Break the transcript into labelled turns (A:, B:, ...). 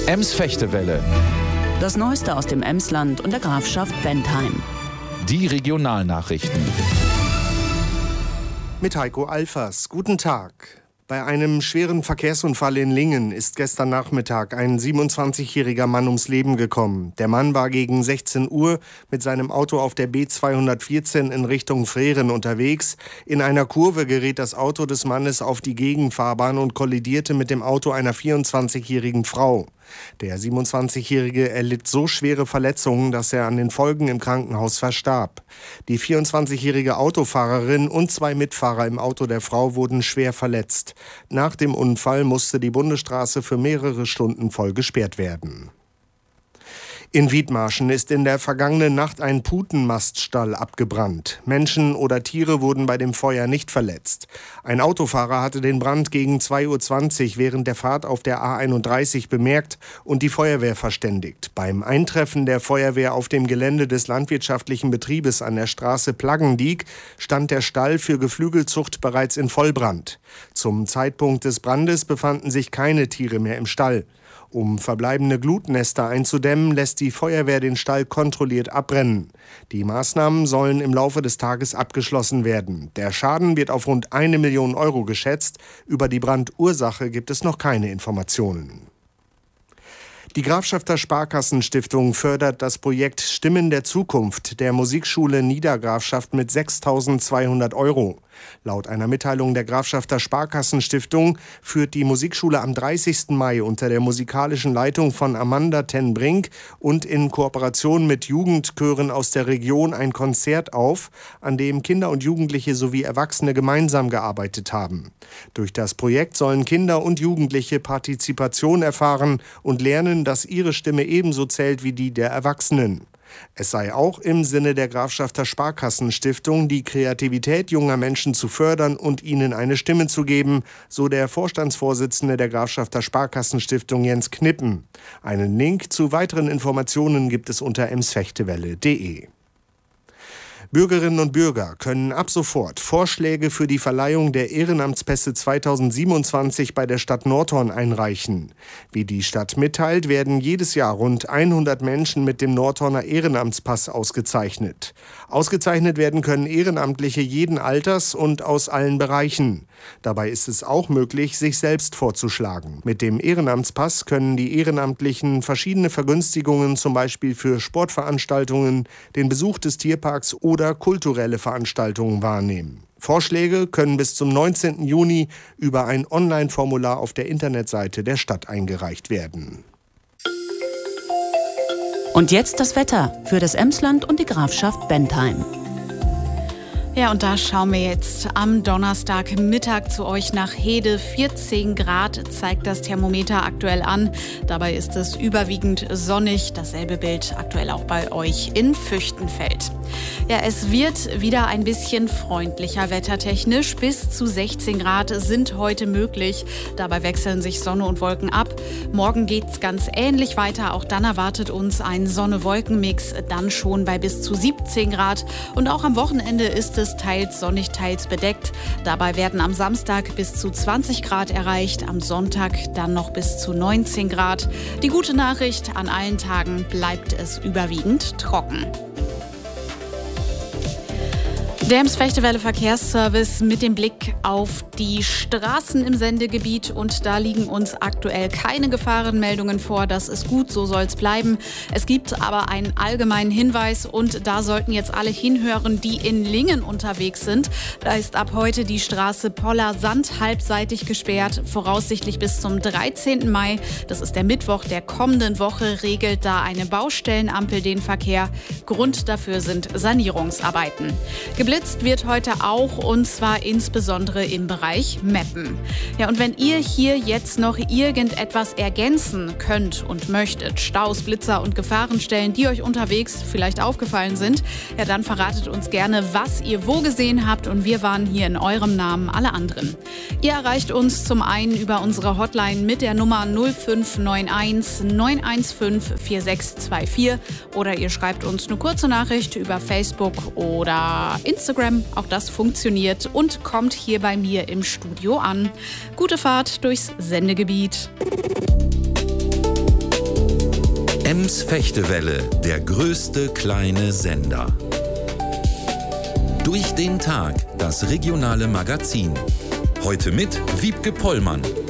A: Ems-Fechtewelle.
B: Das Neueste aus dem Emsland und der Grafschaft Bentheim.
A: Die Regionalnachrichten.
C: Mit Heiko Alfers. Guten Tag. Bei einem schweren Verkehrsunfall in Lingen ist gestern Nachmittag ein 27-jähriger Mann ums Leben gekommen. Der Mann war gegen 16 Uhr mit seinem Auto auf der B214 in Richtung Freren unterwegs. In einer Kurve geriet das Auto des Mannes auf die Gegenfahrbahn und kollidierte mit dem Auto einer 24-jährigen Frau. Der 27-Jährige erlitt so schwere Verletzungen, dass er an den Folgen im Krankenhaus verstarb. Die 24-jährige Autofahrerin und 2 Mitfahrer im Auto der Frau wurden schwer verletzt. Nach dem Unfall musste die Bundesstraße für mehrere Stunden voll gesperrt werden. In Wiedmarschen ist in der vergangenen Nacht ein Putenmaststall abgebrannt. Menschen oder Tiere wurden bei dem Feuer nicht verletzt. Ein Autofahrer hatte den Brand gegen 2:20 Uhr während der Fahrt auf der A31 bemerkt und die Feuerwehr verständigt. Beim Eintreffen der Feuerwehr auf dem Gelände des landwirtschaftlichen Betriebes an der Straße Plaggendiek stand der Stall für Geflügelzucht bereits in Vollbrand. Zum Zeitpunkt des Brandes befanden sich keine Tiere mehr im Stall. Um verbleibende Glutnester einzudämmen, lässt die Feuerwehr den Stall kontrolliert abbrennen. Die Maßnahmen sollen im Laufe des Tages abgeschlossen werden. Der Schaden wird auf rund 1 Million Euro geschätzt. Über die Brandursache gibt es noch keine Informationen. Die Grafschafter Sparkassenstiftung fördert das Projekt Stimmen der Zukunft der Musikschule Niedergrafschaft mit 6.200 Euro. Laut einer Mitteilung der Grafschafter Sparkassenstiftung führt die Musikschule am 30. Mai unter der musikalischen Leitung von Amanda ten Brink und in Kooperation mit Jugendchören aus der Region ein Konzert auf, an dem Kinder und Jugendliche sowie Erwachsene gemeinsam gearbeitet haben. Durch das Projekt sollen Kinder und Jugendliche Partizipation erfahren und lernen, dass ihre Stimme ebenso zählt wie die der Erwachsenen. Es sei auch im Sinne der Grafschafter Sparkassenstiftung, die Kreativität junger Menschen zu fördern und ihnen eine Stimme zu geben, so der Vorstandsvorsitzende der Grafschafter Sparkassenstiftung Jens Knippen. Einen Link zu weiteren Informationen gibt es unter emsfechtewelle.de. Bürgerinnen und Bürger können ab sofort Vorschläge für die Verleihung der Ehrenamtspässe 2027 bei der Stadt Nordhorn einreichen. Wie die Stadt mitteilt, werden jedes Jahr rund 100 Menschen mit dem Nordhorner Ehrenamtspass ausgezeichnet. Ausgezeichnet werden können Ehrenamtliche jeden Alters und aus allen Bereichen. Dabei ist es auch möglich, sich selbst vorzuschlagen. Mit dem Ehrenamtspass können die Ehrenamtlichen verschiedene Vergünstigungen, zum Beispiel für Sportveranstaltungen, den Besuch des Tierparks oder kulturelle Veranstaltungen wahrnehmen. Vorschläge können bis zum 19. Juni über ein Online-Formular auf der Internetseite der Stadt eingereicht werden.
B: Und jetzt das Wetter für das Emsland und die Grafschaft Bentheim.
D: Ja, und da schauen wir jetzt am Donnerstagmittag zu euch nach Hede. 14 Grad zeigt das Thermometer aktuell an. Dabei ist es überwiegend sonnig. Dasselbe Bild aktuell auch bei euch in Füchtenfeld. Ja, es wird wieder ein bisschen freundlicher wettertechnisch. Bis zu 16 Grad sind heute möglich. Dabei wechseln sich Sonne und Wolken ab. Morgen geht's ganz ähnlich weiter. Auch dann erwartet uns ein Sonne-Wolken-Mix, dann schon bei bis zu 17 Grad. Und auch am Wochenende ist es teils sonnig, teils bedeckt. Dabei werden am Samstag bis zu 20 Grad erreicht, am Sonntag dann noch bis zu 19 Grad. Die gute Nachricht, an allen Tagen bleibt es überwiegend trocken. Der Ems-Fechtewelle Verkehrsservice mit dem Blick auf die Straßen im Sendegebiet, und da liegen uns aktuell keine Gefahrenmeldungen vor. Das ist gut, so soll es bleiben. Es gibt aber einen allgemeinen Hinweis, und da sollten jetzt alle hinhören, die in Lingen unterwegs sind. Da ist ab heute die Straße Poller-Sand halbseitig gesperrt, voraussichtlich bis zum 13. Mai. Das ist der Mittwoch der kommenden Woche, regelt da eine Baustellenampel den Verkehr. Grund dafür sind Sanierungsarbeiten. Geblitzt wird heute auch, und zwar insbesondere im Bereich Meppen. Ja, und wenn ihr hier jetzt noch irgendetwas ergänzen könnt und möchtet, Staus, Blitzer und Gefahrenstellen, die euch unterwegs vielleicht aufgefallen sind, ja, dann verratet uns gerne, was ihr wo gesehen habt, und wir warnen hier in eurem Namen alle anderen. Ihr erreicht uns zum einen über unsere Hotline mit der Nummer 0591 915 4624 oder ihr schreibt uns eine kurze Nachricht über Facebook oder Instagram. Auch das funktioniert und kommt hier bei mir im Studio an. Gute Fahrt durchs Sendegebiet.
E: Ems-Fechtewelle, der größte kleine Sender. Durch den Tag, das regionale Magazin. Heute mit Wiebke Pollmann.